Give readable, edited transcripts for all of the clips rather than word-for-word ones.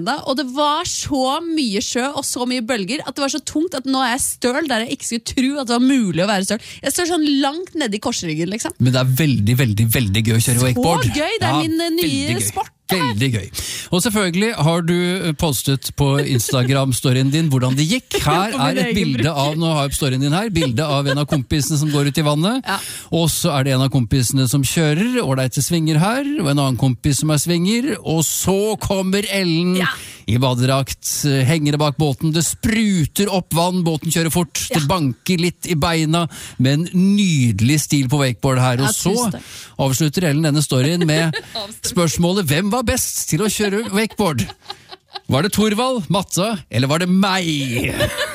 fredag, og det var så mye sjø og så mye bølger at det var så tungt at nå er jeg støl der jeg ikke skulle tro at det var mulig å være støl. Jeg står sånn langt nede i korsryggen, liksom. Men det er veldig, veldig, veldig gøy å kjøre wakeboard. Så gøy, det er min nye sport. Veldig gøy. Og selvfølgelig har du postet på Instagram-storyen din hvordan det gikk. Her er et bilde av, nå har jeg storyen din her, bilde av en av kompisene som går ut i vannet. Ja. Og så er det en av kompisene som kjører, og det er til svinger her, og en annen kompis som er svinger, og så kommer Ellen i badedrakt, henger det bak båten, det spruter opp vann, båten kjører fort, det banker litt i beina, med en nydelig stil på wakeboard her. Og så avslutter Ellen denne storyen med spørsmålet, hvem var best til å kjøre wakeboard? Var det Torvald, Matta, eller var det meg?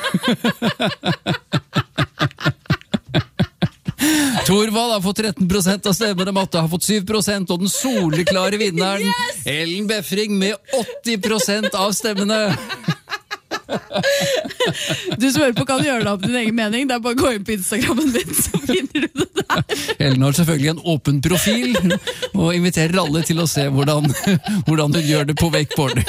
Torvald har fått 13% av stemmene, Matta har fått 7%, og den soleklare vinneren, Ellen Befring, med 80% av stemmene. Du som hører på kan gjøre det opp din egen mening. Det er bare å gå inn på Instagrammen din, så finner du det der. Ellen har selvfølgelig en åpen profil, og inviterer alle til å se hvordan hun gjør det på wakeboard.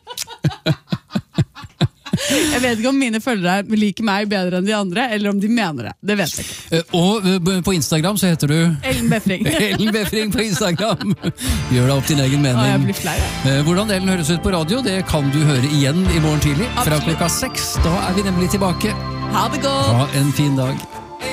Jeg vet ikke om mine følgere liker meg bedre enn de andre, eller om de mener det. Det vet jeg ikke. Og på Instagram så heter du Ellen Befring. Ellen Befring på Instagram. Gjør deg opp din egen mening. Jeg blir flau. Hvordan Ellen høres ut på radio, det kan du høre igjen i morgen tidlig fra klokka 6. Da er vi nemlig tilbake. Ha det godt! Ha en fin dag.